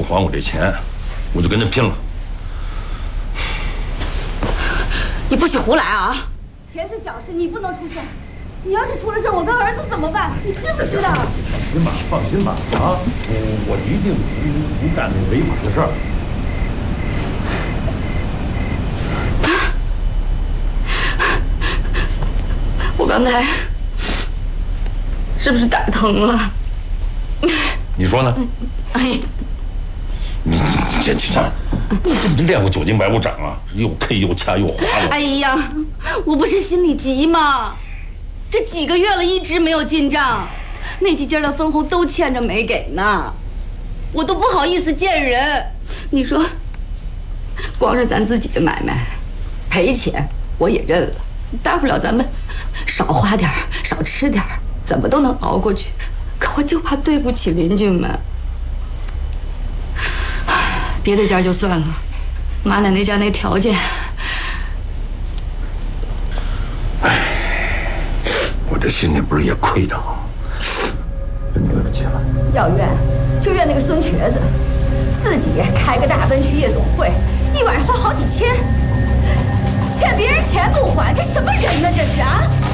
还我这钱，我就跟他拼了。 你不许胡来啊！ 钱是小事，你不能出事。你要是出了事，我跟儿子怎么办？你知不知道？ 放心吧，放心吧，啊，我一定不干那违法的事儿。 我刚才是不是打疼了？ 你说呢？ 哎呀， 你练过久经百步掌啊？又 K 又掐又划了。 哎呀，我不是心里急吗？这几个月了，一直没有进账，那几家的分红都欠着没给呢，我都不好意思见人。你说，光是咱自己的买卖，赔钱我也认了，大不了咱们少花点少吃点怎么都能熬过去。可我就怕对不起邻居们。别的家就算了，马奶奶家那条件， 我这心里不是也亏着吗？真对不起了。 要怨就怨那个孙瘸子，自己开个大奔去夜总会，一晚上花好几千，欠别人钱不还，这什么人呢？这是啊！